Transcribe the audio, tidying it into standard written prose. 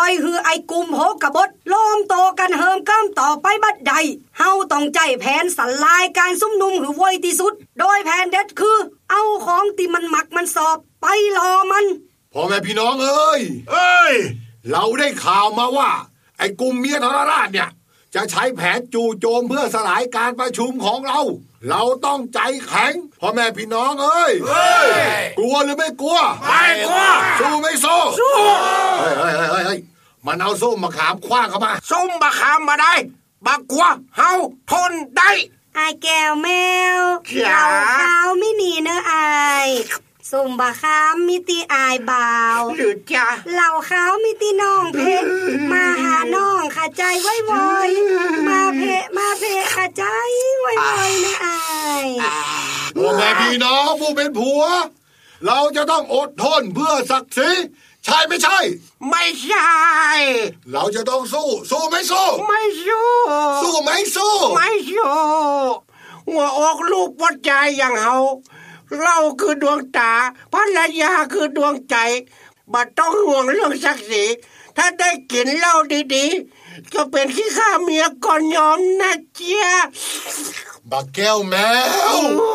ล่อยฮือไอ้กลุ่มโหกบฏล้อมโตกันเฮิมก้ามต่อไปบัดใดเฮาต้องใจแผนสลายการซุ่มนุมหือไวที่สุดโดยแผนเด็ดคือเอาของที่มันหมักมันสอบไปรอมันพ่อแม่พี่น้องเอ้ยเราได้ข่าวมาว่าไอ้กลุ่มเมียทรราชเนี่ยจะใช้แผนจู่โจมเพื่อสลายการประชุมของเราต้องใจแข็งพ่อแม่พี่น้องเอ้ยกลัวหรือไม่กลัวไม่กลัวสู้ไม่สู้เฮ้ยมันเอาส้มมะขามคว้างเข้ามาส้มมะขามมาได้บักกลัวเฮาทนได้ไอ้แก้วแมวเราขาวไม่หนีเนอะไอ้ส้มบะขามมิติอายบ่าวหรือจ้าเหล่าขาวมิติน้องเพะมาหาน้องขาใจไว้วอยมาเพะขาใจไว้วอยนะอายพ่อแม่พี่น้องผู้เป็นผัวเราจะต้องอดทนเพื่อศักดิ์ศรีใช่ไม่ใช่ไม่ใช่เราจะต้องสู้ไม่สู้ไม่สู้ไม่สู้หัวอกลูกปัจจัยอย่างเฮาเราคือดวงตาภรรยาคือดวงใจบัดต้องห่วงเรื่องศักดิ์ศรีถ้าได้กินเหล้าดีๆก็เป็นขี้ข้าเมียก่อนยอมนะเจ้าบักแก้วแมว